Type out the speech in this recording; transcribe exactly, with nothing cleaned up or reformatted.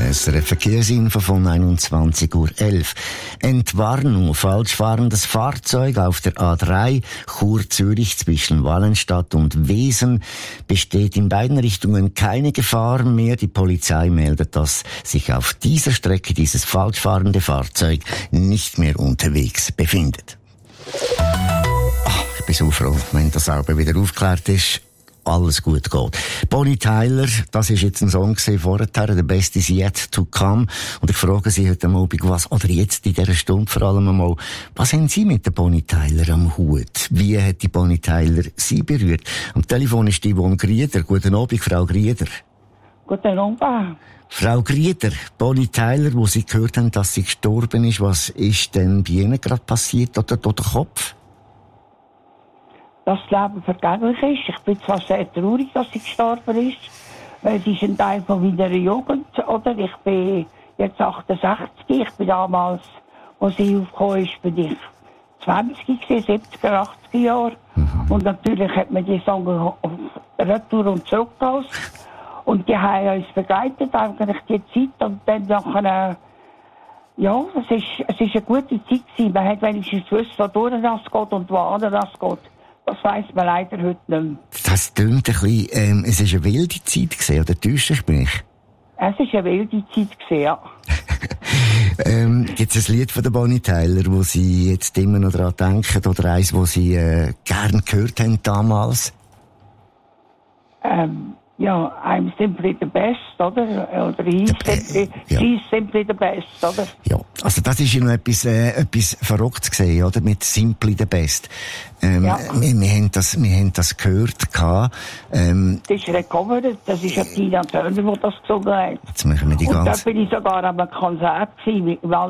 S R F Verkehrsinfo von einundzwanzig Uhr elf. Entwarnung, falsch fahrendes Fahrzeug auf der A drei, Chur-Zürich zwischen Wallenstadt und Wesen. Besteht in beiden Richtungen keine Gefahr mehr. Die Polizei meldet, dass sich auf dieser Strecke dieses falsch fahrende Fahrzeug nicht mehr unterwegs befindet. Ach, ich bin so froh, wenn das Auto wieder aufgeklärt ist. Alles gut geht. Bonnie Tyler, das ist jetzt ein Song gesehen vorher, «The Best is Yet to Come». Und ich frage Sie heute Abend, was, oder jetzt in dieser Stunde vor allem einmal, was haben Sie mit der Bonnie Tyler am Hut? Wie hat die Bonnie Tyler Sie berührt? Am Telefon ist die Yvonne Grieder. Guten Abend, Frau Grieder. Guten Abend. Frau Grieder, Bonnie Tyler, wo Sie gehört haben, dass sie gestorben ist, was ist denn bei Ihnen gerade passiert oder durch den Kopf? Dass das Leben vergänglich ist. Ich bin zwar sehr traurig, dass sie gestorben ist, weil es ist ein Teil von meiner Jugend, oder? Ich bin jetzt achtundsechzig, ich bin damals, als sie aufgekommen ist, bin ich zwanzig gewesen, siebziger, achtziger Jahre. Mhm. Und natürlich hat man die Song auf Retour und zurückgelassen. Und die haben uns begleitet, eigentlich die Zeit, und dann nachher, ja, es ist, es ist eine gute Zeit gewesen. Man hat wenigstens gewusst, wo durch das geht und wo anders geht. Das weiss man leider heute nicht mehr. Das klingt ein bisschen, ähm, es war eine wilde Zeit gewesen, oder täusche ich mich? Es war eine wilde Zeit gewesen, ja. ähm, gibt es ein Lied von der Bonnie Tyler, wo Sie jetzt immer noch daran denken, oder eins, wo Sie äh, gern gehört haben damals? Ähm, ja, I'm simply the best, oder? Oder he's simply, ja. She's simply the best, oder? Ja, also das ist ja noch etwas, äh, etwas Verrücktes gesehen, oder? Mit simply the best. Ähm, ja. wir, wir haben das, wir haben das gehört, gehabt. Ähm, das ist recovert, das ist ja Tina Turner, die das gesungen hat. Jetzt machen wir die Und ganze... da bin ich sogar an einem Konzert gewesen, weil